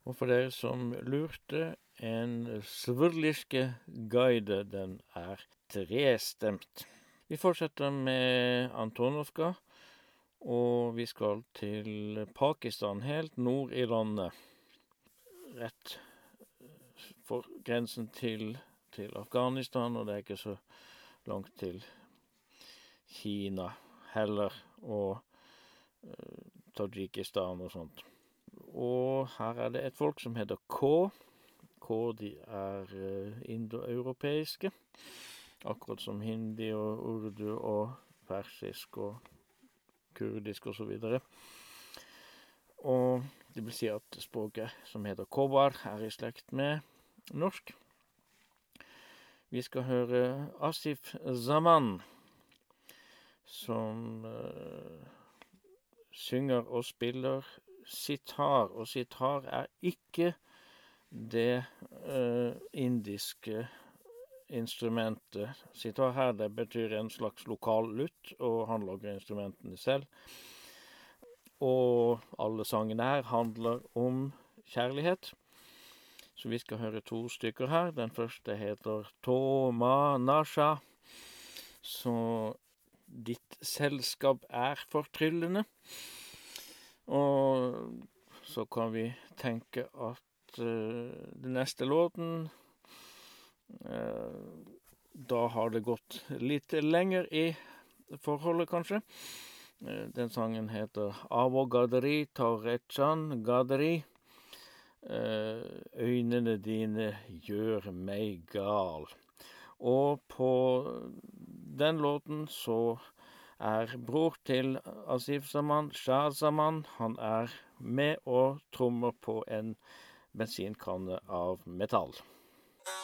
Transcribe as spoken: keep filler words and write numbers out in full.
Og for dere som lurte, en svurliske guide, den er trestemt. Vi fortsetter med Antonovka, og vi skal til Pakistan, helt nord i landet. Rett for grensen til, til Afghanistan, og det er ikke så langt til Kina heller, og uh, Tajikistan og sånt. Og her er det et folk som heter K. K, de er uh, indoeuropeiske, akkurat som hindi og urdu og persisk og kurdisk og så videre. Og det vil si at språket som heter Kobar er i slekt med norsk. Vi skal høre Asif Zaman, som uh, synger og spiller sitar, og sitar er ikke det uh, indiske instrumentet. Sitar her, det betyr en slags lokal lutt, og han lager instrumentene selv. Og alle sangene her handler om kjærlighet. Så vi skal høre to stykker her. Den første heter Toma Nasha, så ditt selskap er fortryllende. Og så kan vi tenke at uh, den neste låten, uh, da har det gått litt lenger i forholdet, kanskje. Uh, den sangen heter Avo Gadri Tarechan Gadri. Uh, øynene dine gjør meg gal. Og på den låten så er bror til Asif Zaman, Shah Zaman, han er med og trommer på en bensinkanne av metall.